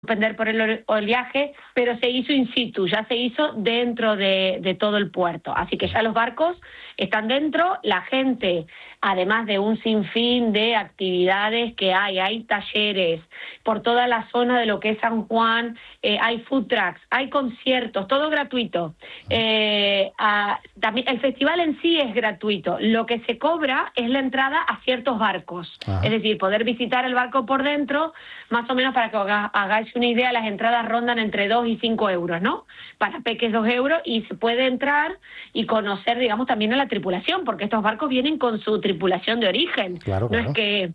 suspender por el oleaje, pero se hizo in situ, ya se hizo dentro de todo el puerto. Así que ya los barcos están dentro, la gente, además de un sinfín de actividades que hay talleres por toda la zona de lo que es San Juan, hay food trucks, hay conciertos, todo gratuito. También el festival en sí es gratuito, lo que se cobra es la entrada a ciertos barcos, es decir, poder visitar el barco por dentro, más o menos para que hagáis una idea, las entradas rondan entre 2 y 5 euros, ¿no? Para peques 2 euros, y se puede entrar y conocer, digamos, también a la tripulación, porque estos barcos vienen con su tripulación de origen. Claro. No es que...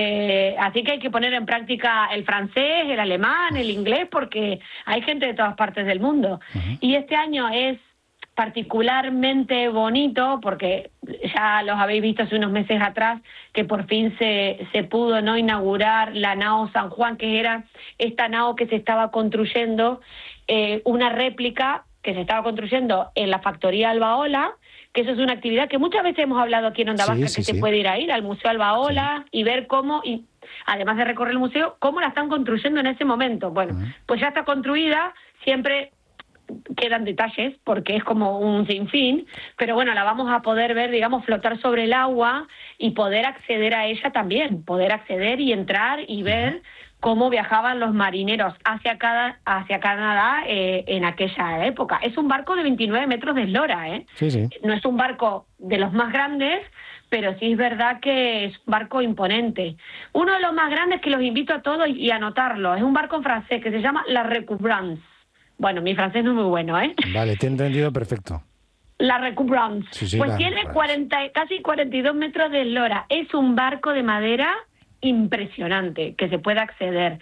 así que hay que poner en práctica el francés, el alemán, el inglés, porque hay gente de todas partes del mundo. Y este año es particularmente bonito porque ya los habéis visto hace unos meses atrás que por fin se pudo no inaugurar la nao San Juan, que era esta nao que se estaba construyendo, una réplica que se estaba construyendo en la factoría Albaola, que eso es una actividad que muchas veces hemos hablado aquí en Onda Vasca, se puede ir al Museo Albaola y ver cómo, y además de recorrer el museo, cómo la están construyendo en ese momento. Bueno, pues ya está construida, siempre quedan detalles porque es como un sinfín, pero bueno, la vamos a poder ver, digamos, flotar sobre el agua y poder acceder a ella también, poder acceder y entrar y ver cómo viajaban los marineros hacia Canadá en aquella época. Es un barco de 29 metros de eslora, ¿eh? Sí. No es un barco de los más grandes, pero sí es verdad que es un barco imponente. Uno de los más grandes, que los invito a todos y a anotarlo, es un barco en francés que se llama La Recouvrance. Bueno, mi francés no es muy bueno, ¿eh? Vale, te he entendido perfecto. La Recouvrance. Pues tiene casi 42 metros de eslora. Es un barco de madera impresionante que se puede acceder.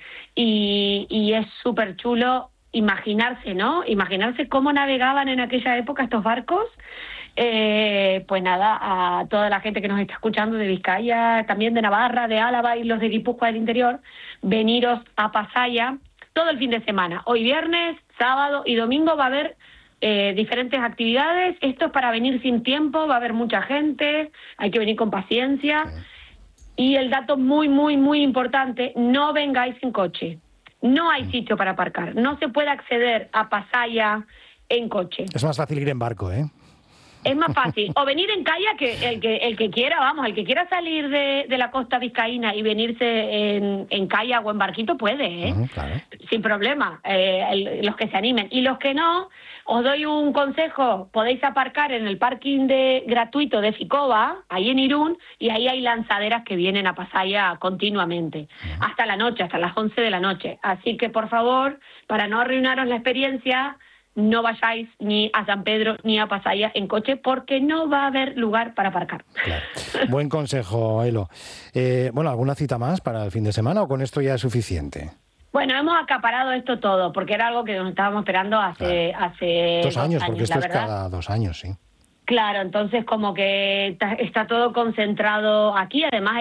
Y es súper chulo imaginarse, ¿no? Imaginarse cómo navegaban en aquella época estos barcos. Pues nada, a toda la gente que nos está escuchando de Vizcaya, también de Navarra, de Álava y los de Guipúzcoa del interior, veniros a Pasaya todo el fin de semana. Hoy viernes, sábado y domingo va a haber diferentes actividades. Esto es para venir sin tiempo, va a haber mucha gente, hay que venir con paciencia. Y el dato muy, muy, muy importante, no vengáis en coche. No hay sitio para aparcar. No se puede acceder a Pasaya en coche. Es más fácil ir en barco, ¿eh? Es más fácil. O venir en kayak, que el que quiera, vamos, el que quiera salir de la costa vizcaína y venirse en kayak o en barquito puede, ¿eh? Claro. Sin problema, los que se animen. Y los que no, os doy un consejo, podéis aparcar en el parking gratuito de Ficoba, ahí en Irún, y ahí hay lanzaderas que vienen a Pasaya continuamente, hasta la noche, hasta las 11 de la noche. Así que, por favor, para no arruinaros la experiencia, no vayáis ni a San Pedro ni a Pasaya en coche porque no va a haber lugar para aparcar. Claro. Buen consejo, Elo. Bueno, ¿alguna cita más para el fin de semana o con esto ya es suficiente? Bueno, hemos acaparado esto todo porque era algo que nos estábamos esperando hace 2 años, porque esto es verdad. cada 2 años, sí. Claro, entonces como que está todo concentrado aquí. Además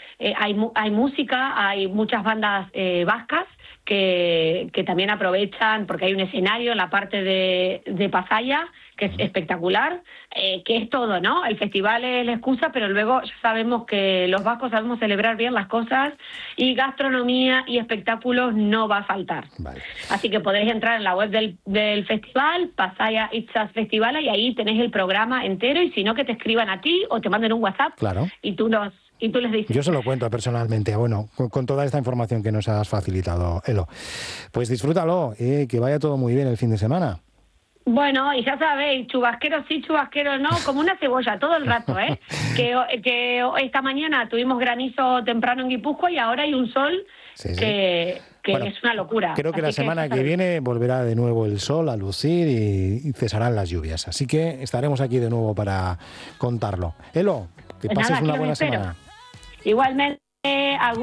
hay música, hay muchas bandas vascas que también aprovechan, porque hay un escenario en la parte de Pasaya que es espectacular, que es todo, ¿no? El festival es la excusa, pero luego ya sabemos que los vascos sabemos celebrar bien las cosas y gastronomía y espectáculos no va a faltar. Vale. Así que podéis entrar en la web del festival, Pasaya Itzas Festival, y ahí tenéis el programa entero, y si no, que te escriban a ti o te manden un WhatsApp. Claro. Y tú les dices. Yo se lo cuento personalmente, bueno, con toda esta información que nos has facilitado, Elo. Pues disfrútalo, que vaya todo muy bien el fin de semana. Bueno, y ya sabéis, chubasquero sí, chubasquero no, como una cebolla todo el rato, ¿eh? que esta mañana tuvimos granizo temprano en Guipúzcoa y ahora hay un sol que bueno, es una locura. Creo que la semana que viene volverá de nuevo el sol a lucir y cesarán las lluvias. Así que estaremos aquí de nuevo para contarlo. Elo, que pases una buena semana. Igualmente,